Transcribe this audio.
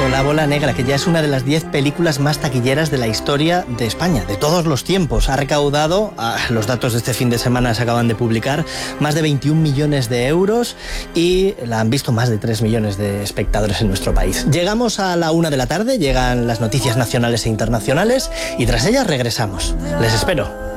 La Bola Negra, que ya es una de las 10 películas más taquilleras de la historia de España, de todos los tiempos. Ha recaudado, los datos de este fin de semana se acaban de publicar, más de 21 millones de euros y la han visto más de 3 millones de espectadores en nuestro país. Llegamos a la 1 de la tarde, llegan las noticias nacionales e internacionales y tras ellas regresamos. Les espero.